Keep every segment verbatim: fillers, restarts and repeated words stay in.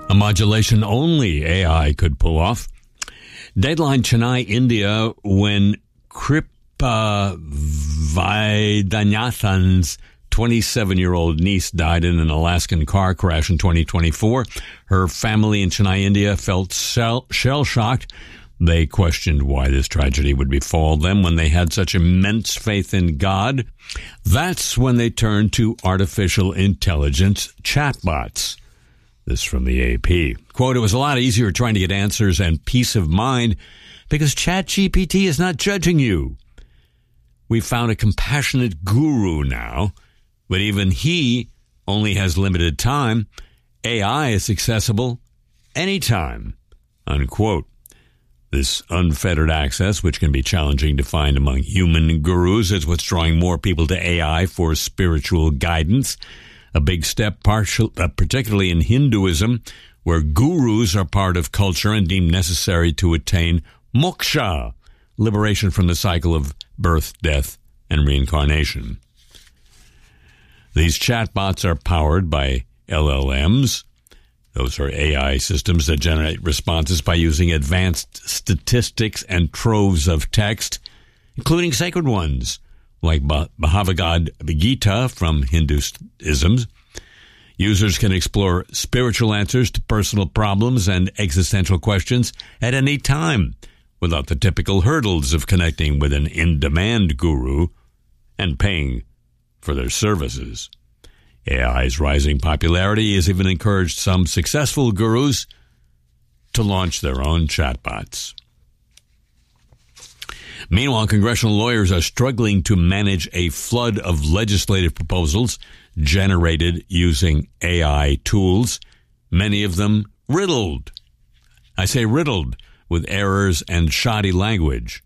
A modulation only A I could pull off. Deadline Chennai, India, when Kripa Vaidyanathan's twenty-seven-year-old niece died in an Alaskan car crash in twenty twenty-four. Her family in Chennai, India felt shell-shocked. They questioned why this tragedy would befall them when they had such immense faith in God. That's when they turned to artificial intelligence chatbots. This from the A P. Quote, it was a lot easier trying to get answers and peace of mind because ChatGPT is not judging you. We found a compassionate guru now, but even he only has limited time. A I is accessible anytime, unquote. This unfettered access, which can be challenging to find among human gurus, is what's drawing more people to A I for spiritual guidance. A big step, partial, uh, particularly in Hinduism, where gurus are part of culture and deemed necessary to attain moksha, liberation from the cycle of birth, death, and reincarnation. These chatbots are powered by L L Ms. Those are A I systems that generate responses by using advanced statistics and troves of text, including sacred ones, like Bhagavad Gita from Hinduism. Users can explore spiritual answers to personal problems and existential questions at any time, without the typical hurdles of connecting with an in-demand guru and paying for their services. A I's rising popularity has even encouraged some successful gurus to launch their own chatbots. Meanwhile, congressional lawyers are struggling to manage a flood of legislative proposals generated using A I tools, many of them riddled. I say riddled with errors and shoddy language.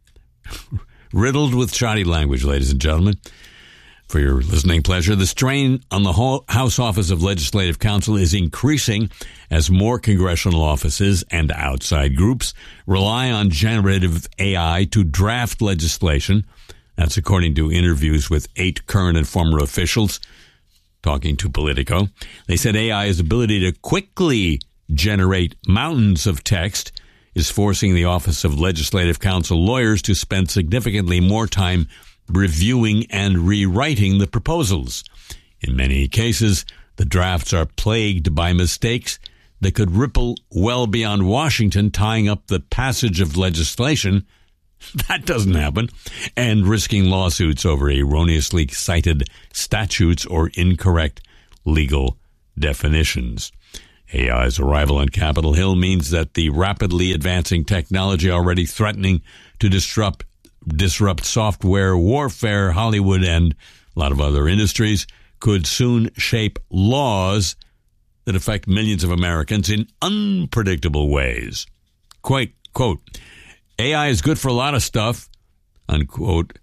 Riddled with shoddy language, ladies and gentlemen. For your listening pleasure, the strain on the House Office of Legislative Counsel is increasing as more congressional offices and outside groups rely on generative A I to draft legislation. That's according to interviews with eight current and former officials talking to Politico. They said A I's ability to quickly generate mountains of text is forcing the Office of Legislative Counsel lawyers to spend significantly more time reviewing and rewriting the proposals. In many cases, the drafts are plagued by mistakes that could ripple well beyond Washington, tying up the passage of legislation. That doesn't happen. And risking lawsuits over erroneously cited statutes or incorrect legal definitions. A I's arrival on Capitol Hill means that the rapidly advancing technology already threatening to disrupt disrupt software warfare, Hollywood, and a lot of other industries could soon shape laws that affect millions of Americans in unpredictable ways. Quite, quote, A I is good for a lot of stuff, unquote,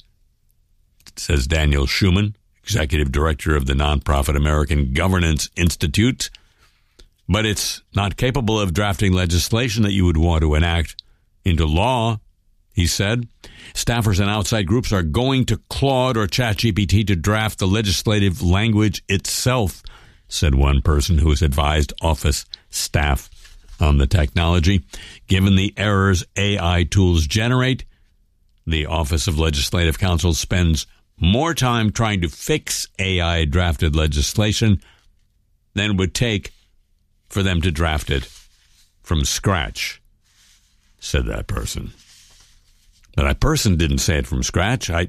says Daniel Schuman, executive director of the nonprofit American Governance Institute, but it's not capable of drafting legislation that you would want to enact into law, he said. Staffers and outside groups are going to Claude or ChatGPT to draft the legislative language itself, said one person who has advised office staff on the technology. Given the errors A I tools generate, the Office of Legislative Counsel spends more time trying to fix A I-drafted legislation than it would take for them to draft it from scratch, said that person. But that person didn't say it from scratch. I,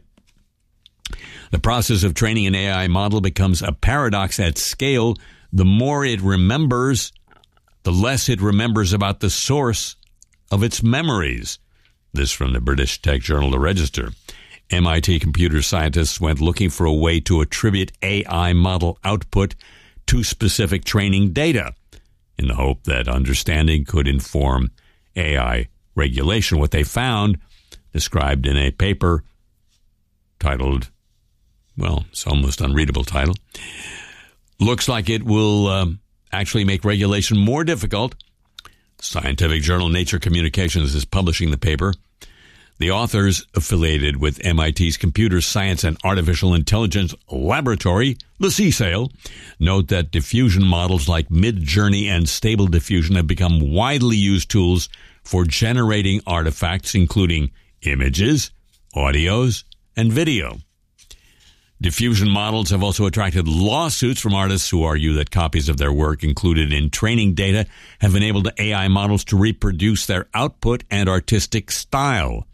the process of training an A I model becomes a paradox at scale. The more it remembers, the less it remembers about the source of its memories. This from the British tech journal The Register. M I T computer scientists went looking for a way to attribute A I model output to specific training data in the hope that understanding could inform A I regulation. What they found, described in a paper titled, well, it's almost unreadable title, looks like it will um, actually make regulation more difficult. Scientific journal Nature Communications is publishing the paper. The authors, affiliated with M I T's Computer Science and Artificial Intelligence Laboratory, the C S A I L, note that diffusion models like Midjourney and Stable Diffusion have become widely used tools for generating artifacts, including images, audios, and video. Diffusion models have also attracted lawsuits from artists who argue that copies of their work included in training data have enabled A I models to reproduce their output and artistic style.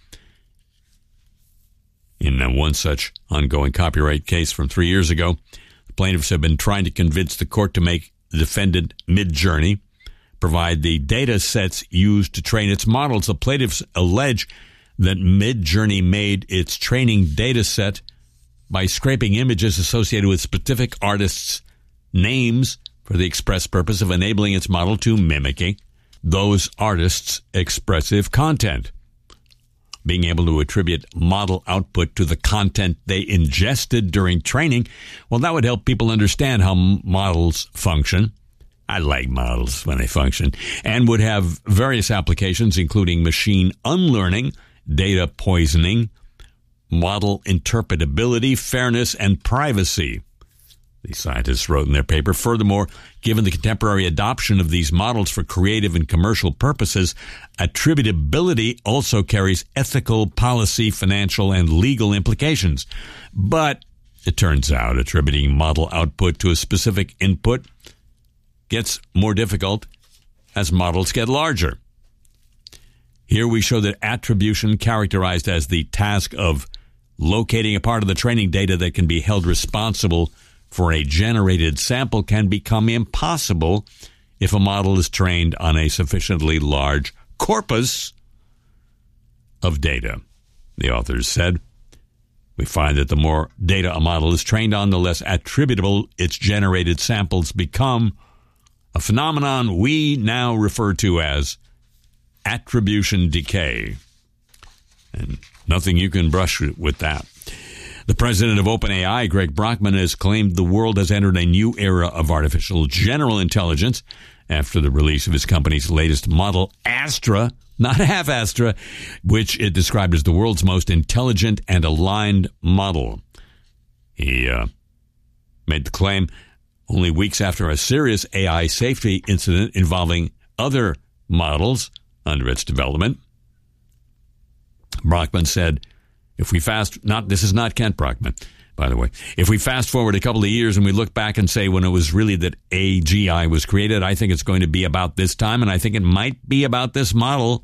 In one such ongoing copyright case from three years ago, the plaintiffs have been trying to convince the court to make the defendant Midjourney provide the data sets used to train its models. The plaintiffs allege that Midjourney made its training data set by scraping images associated with specific artists' names for the express purpose of enabling its model to mimicking those artists' expressive content. Being able to attribute model output to the content they ingested during training, well, that would help people understand how models function. I like models when they function, and would have various applications, including machine unlearning, data poisoning, model interpretability, fairness, and privacy. The scientists wrote in their paper, furthermore, given the contemporary adoption of these models for creative and commercial purposes, attributability also carries ethical, policy, financial, and legal implications. But it turns out attributing model output to a specific input gets more difficult as models get larger. Here we show that attribution, characterized as the task of locating a part of the training data that can be held responsible for a generated sample, can become impossible if a model is trained on a sufficiently large corpus of data. The authors said, we find that the more data a model is trained on, the less attributable its generated samples become, a phenomenon we now refer to as attribution decay. And nothing you can brush with that. The president of OpenAI, Greg Brockman, has claimed the world has entered a new era of artificial general intelligence after the release of his company's latest model, Astra, not half Astra, which it described as the world's most intelligent and aligned model. He uh, made the claim only weeks after a serious A I safety incident involving other models under its development. Brockman said, if we fast, not, this is not Kent Brockman, by the way. If we fast forward a couple of years and we look back and say when it was really that A G I was created, I think it's going to be about this time, and I think it might be about this model.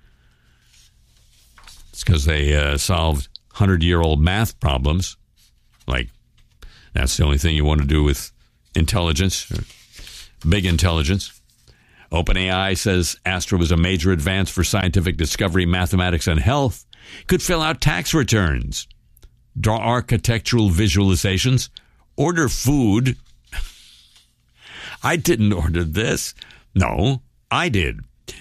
It's because they uh, solved hundred-year-old math problems. Like, that's the only thing you want to do with intelligence, or big intelligence. OpenAI says Astra was a major advance for scientific discovery, mathematics, and health. Could fill out tax returns, draw architectural visualizations, order food. I didn't order this. No, I did.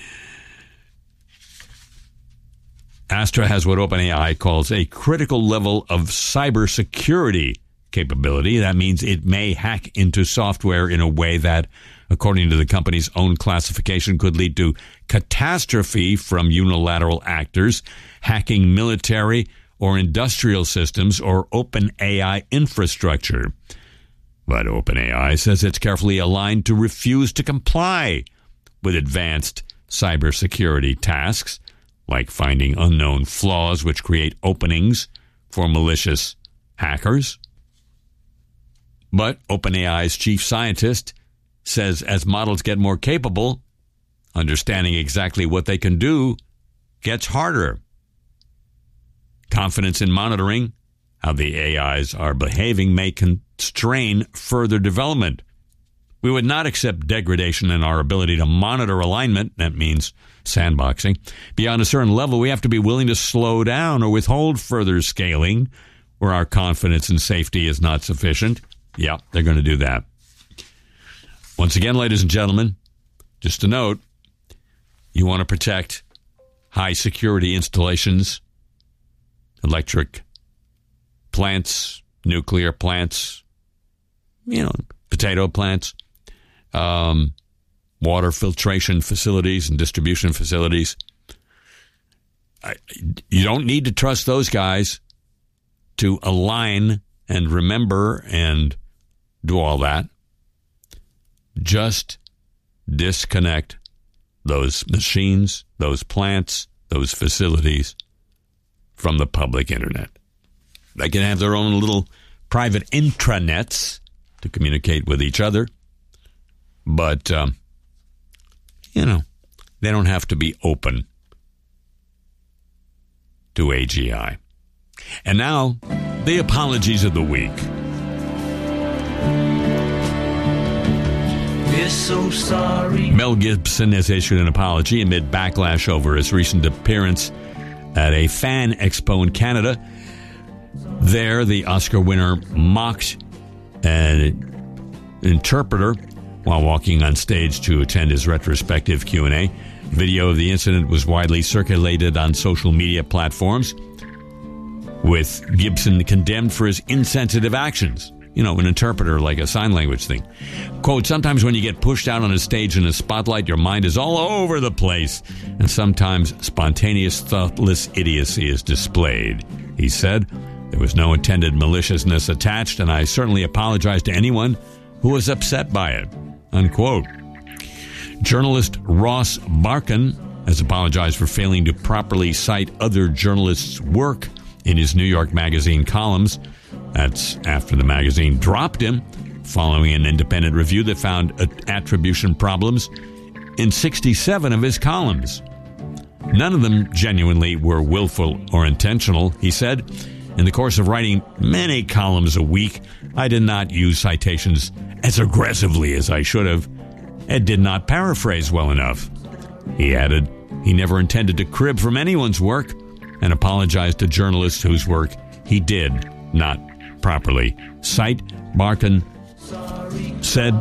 Astra has what OpenAI calls a critical level of cybersecurity capability. That means it may hack into software in a way that, according to the company's own classification, could lead to catastrophe from unilateral actors, hacking military or industrial systems or OpenAI infrastructure. But OpenAI says it's carefully aligned to refuse to comply with advanced cybersecurity tasks, like finding unknown flaws which create openings for malicious hackers. But OpenAI's chief scientist says as models get more capable, understanding exactly what they can do gets harder. Confidence in monitoring how the A Is are behaving may constrain further development. We would not accept degradation in our ability to monitor alignment, that means sandboxing. Beyond a certain level, we have to be willing to slow down or withhold further scaling where our confidence in safety is not sufficient. Yeah, they're going to do that. Once again, ladies and gentlemen, just a note, you want to protect high security installations, electric plants, nuclear plants, you know, potato plants, um, water filtration facilities and distribution facilities. I, you don't need to trust those guys to align and remember and do all that. Just disconnect those machines, those plants, those facilities from the public internet. They can have their own little private intranets to communicate with each other, but, um, you know, they don't have to be open to A G I. And now, the apologies of the week. We're so sorry. Mel Gibson has issued an apology amid backlash over his recent appearance at a fan expo in Canada. There, the Oscar winner mocked an interpreter while walking on stage to attend his retrospective Q and A. Video of the incident was widely circulated on social media platforms, with Gibson condemned for his insensitive actions. You know, an interpreter, like a sign language thing. Quote, sometimes when you get pushed out on a stage in a spotlight, your mind is all over the place, and sometimes spontaneous, thoughtless idiocy is displayed, he said. There was no intended maliciousness attached, and I certainly apologize to anyone who was upset by it, unquote. Journalist Ross Barkan has apologized for failing to properly cite other journalists' work in his New York Magazine columns. That's after the magazine dropped him following an independent review that found attribution problems in sixty-seven of his columns. None of them genuinely were willful or intentional, he said. In the course of writing many columns a week, I did not use citations as aggressively as I should have, and did not paraphrase well enough. He added he never intended to crib from anyone's work, and apologized to journalists whose work he did not properly cite. Barkan said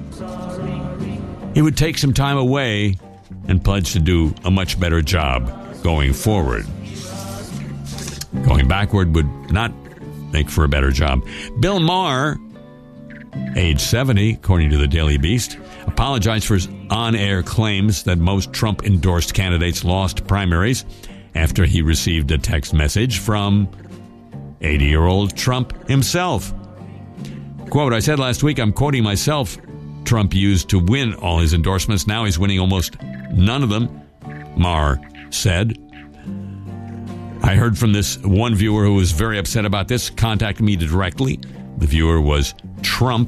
he would take some time away and pledged to do a much better job going forward. Going backward would not make for a better job. Bill Maher, age seventy, according to the Daily Beast, apologized for his on-air claims that most Trump-endorsed candidates lost primaries after he received a text message from eighty-year-old Trump himself. Quote, I said last week, I'm quoting myself, Trump used to win all his endorsements. Now he's winning almost none of them, Maher said. I heard from this one viewer who was very upset about this, contacted me directly. The viewer was Trump,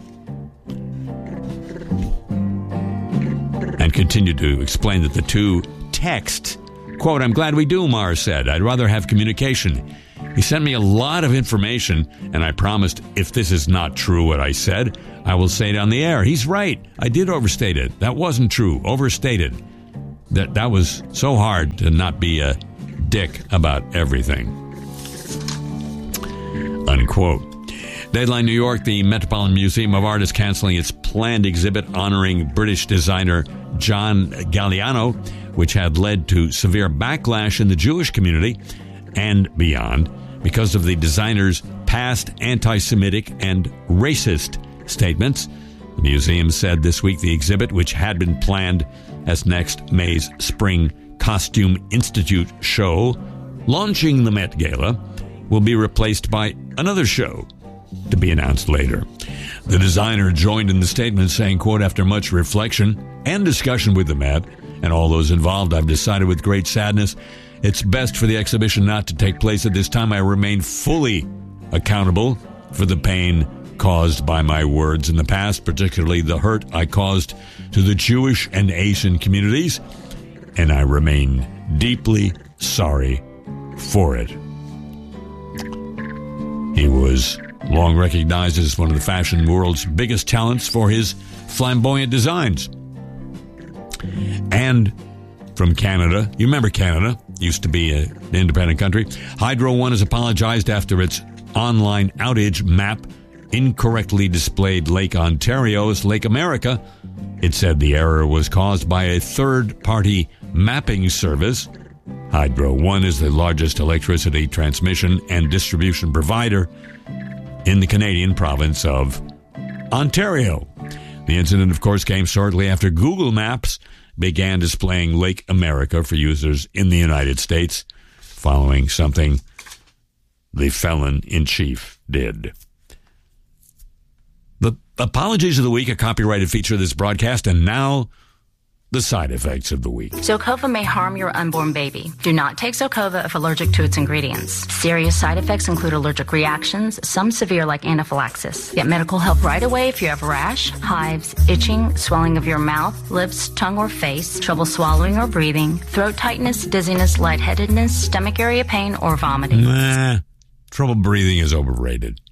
and continued to explain that the two text. Quote, I'm glad we do, Maher said. I'd rather have communication. He sent me a lot of information, and I promised if this is not true what I said, I will say it on the air. He's right. I did overstate it. That wasn't true. Overstated. That that was so hard to not be a dick about everything. Unquote. Deadline New York, the Metropolitan Museum of Art is canceling its planned exhibit honoring British designer John Galliano, which had led to severe backlash in the Jewish community and beyond because of the designer's past anti-Semitic and racist statements. The museum said this week the exhibit, which had been planned as next May's Spring Costume Institute show, launching the Met Gala, will be replaced by another show to be announced later. The designer joined in the statement saying, quote, after much reflection and discussion with the Met and all those involved, I've decided with great sadness it's best for the exhibition not to take place at this time. I remain fully accountable for the pain caused by my words in the past, particularly the hurt I caused to the Jewish and Asian communities, and I remain deeply sorry for it. He was long recognized as one of the fashion world's biggest talents for his flamboyant designs. And from Canada, you remember Canada, used to be an independent country. Hydro One has apologized after its online outage map incorrectly displayed Lake Ontario as Lake America. It said the error was caused by a third-party mapping service. Hydro One is the largest electricity transmission and distribution provider in the Canadian province of Ontario. The incident, of course, came shortly after Google Maps began displaying Lake America for users in the United States following something the felon-in-chief did. The apologies of the week, a copyrighted feature of this broadcast, and now the side effects of the week. Zocova may harm your unborn baby. Do not take Zocova if allergic to its ingredients. Serious side effects include allergic reactions, some severe like anaphylaxis. Get medical help right away if you have rash, hives, itching, swelling of your mouth, lips, tongue, or face, trouble swallowing or breathing, throat tightness, dizziness, lightheadedness, stomach area pain, or vomiting. Nah, trouble breathing is overrated.